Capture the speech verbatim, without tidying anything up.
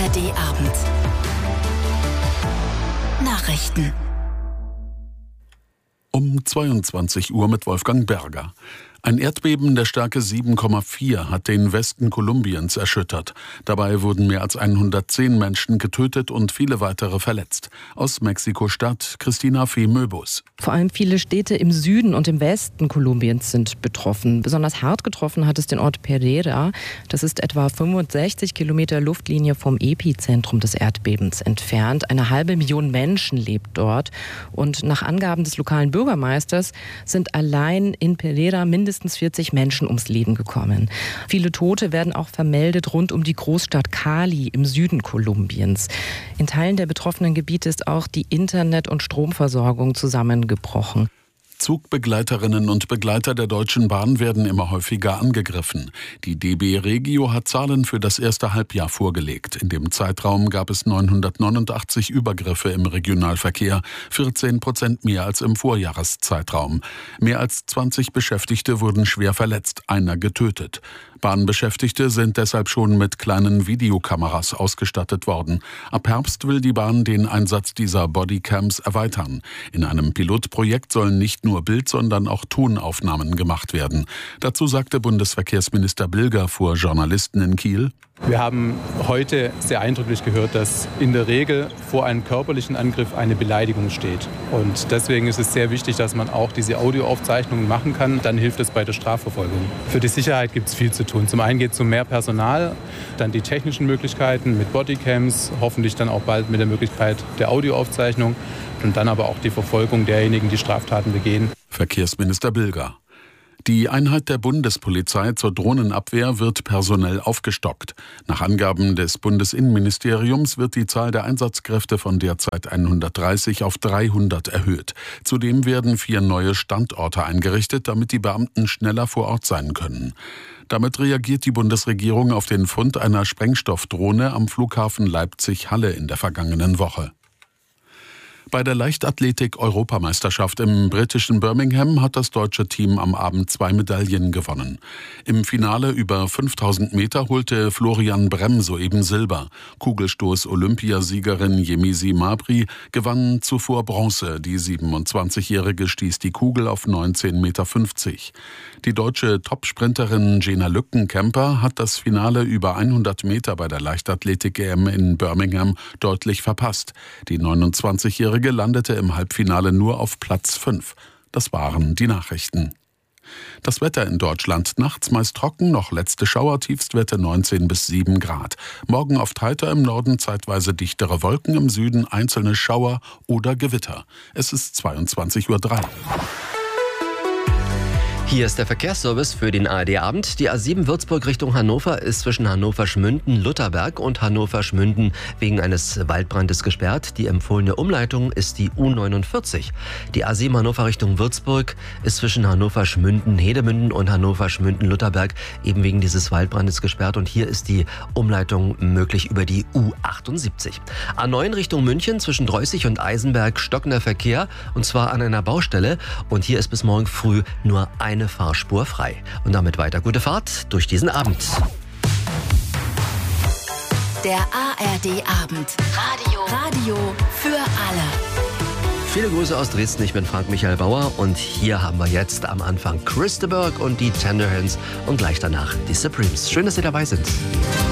R D-Abend. Nachrichten. Um zweiundzwanzig Uhr mit Wolfgang Berger. Ein Erdbeben der Stärke sieben Komma vier hat den Westen Kolumbiens erschüttert. Dabei wurden mehr als hundertzehn Menschen getötet und viele weitere verletzt. Aus Mexiko-Stadt, Christina Fee-Möbus. Vor allem viele Städte im Süden und im Westen Kolumbiens sind betroffen. Besonders hart getroffen hat es den Ort Pereira. Das ist etwa fünfundsechzig Kilometer Luftlinie vom Epizentrum des Erdbebens entfernt. Eine halbe Million Menschen lebt dort. Und nach Angaben des lokalen Bürgermeisters sind allein in Pereira mindestens mindestens vierzig Menschen ums Leben gekommen. Viele Tote werden auch vermeldet rund um die Großstadt Cali im Süden Kolumbiens. In Teilen der betroffenen Gebiete ist auch die Internet- und Stromversorgung zusammengebrochen. Zugbegleiterinnen und Begleiter der Deutschen Bahn werden immer häufiger angegriffen. Die D B Regio hat Zahlen für das erste Halbjahr vorgelegt. In dem Zeitraum gab es neunhundertneunundachtzig Übergriffe im Regionalverkehr, vierzehn Prozent mehr als im Vorjahreszeitraum. Mehr als zwanzig Beschäftigte wurden schwer verletzt, einer getötet. Bahnbeschäftigte sind deshalb schon mit kleinen Videokameras ausgestattet worden. Ab Herbst will die Bahn den Einsatz dieser Bodycams erweitern. In einem Pilotprojekt sollen nicht nur Bild-, sondern auch Tonaufnahmen gemacht werden. Dazu sagte Bundesverkehrsminister Bilger vor Journalisten in Kiel: Wir haben heute sehr eindrücklich gehört, dass in der Regel vor einem körperlichen Angriff eine Beleidigung steht. Und deswegen ist es sehr wichtig, dass man auch diese Audioaufzeichnungen machen kann. Dann hilft es bei der Strafverfolgung. Für die Sicherheit gibt es viel zu tun. Zum einen geht es um mehr Personal, dann die technischen Möglichkeiten mit Bodycams, hoffentlich dann auch bald mit der Möglichkeit der Audioaufzeichnung und dann aber auch die Verfolgung derjenigen, die Straftaten begehen. Verkehrsminister Bilger. Die Einheit der Bundespolizei zur Drohnenabwehr wird personell aufgestockt. Nach Angaben des Bundesinnenministeriums wird die Zahl der Einsatzkräfte von derzeit hundertdreißig auf dreihundert erhöht. Zudem werden vier neue Standorte eingerichtet, damit die Beamten schneller vor Ort sein können. Damit reagiert die Bundesregierung auf den Fund einer Sprengstoffdrohne am Flughafen Leipzig-Halle in der vergangenen Woche. Bei der Leichtathletik-Europameisterschaft im britischen Birmingham hat das deutsche Team am Abend zwei Medaillen gewonnen. Im Finale über fünftausend Meter holte Florian Bremm soeben Silber. Kugelstoß-Olympiasiegerin Yemisi Mabry gewann zuvor Bronze. Die siebenundzwanzigjährige stieß die Kugel auf neunzehn Komma fünfzig Meter. Die deutsche Topsprinterin Jena Lückenkämper hat das Finale über hundert Meter bei der Leichtathletik-E M in Birmingham deutlich verpasst. Die neunundzwanzigjährige landete im Halbfinale nur auf Platz fünf. Das waren die Nachrichten. Das Wetter in Deutschland: nachts meist trocken, noch letzte Schauer, Tiefstwerte neunzehn bis sieben Grad. Morgen oft heiter, im Norden zeitweise dichtere Wolken, im Süden einzelne Schauer oder Gewitter. Es ist zweiundzwanzig Uhr drei. Hier ist der Verkehrsservice für den A R D-Abend. Die A sieben Würzburg Richtung Hannover ist zwischen Hannover-Schmünden-Lutherberg und Hannover-Schmünden wegen eines Waldbrandes gesperrt. Die empfohlene Umleitung ist die U neunundvierzig. Die A sieben Hannover Richtung Würzburg ist zwischen Hannover-Schmünden-Hedemünden und Hannover-Schmünden-Lutherberg eben wegen dieses Waldbrandes gesperrt. Und hier ist die Umleitung möglich über die U achtundsiebzig. A neun Richtung München zwischen Dreußig und Eisenberg stockender Verkehr, und zwar an einer Baustelle. Und hier ist bis morgen früh nur ein eine Fahrspur frei. Und damit weiter gute Fahrt durch diesen Abend. Der A R D-Abend. Radio. Radio für alle. Viele Grüße aus Dresden, ich bin Frank-Michael Bauer und hier haben wir jetzt am Anfang Chris de Burgh und die Tenderhands und gleich danach die Supremes. Schön, dass Sie dabei sind.